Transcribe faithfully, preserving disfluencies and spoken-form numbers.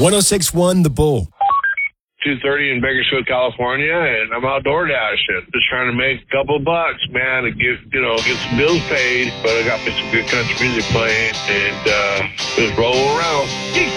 one oh six point one The Bull. two thirty in Bakersfield, California, and I'm outdoor dashing. Just trying to make a couple bucks, man, and get, you know, get some bills paid. But I got me some good country music playing, and uh, just roll around.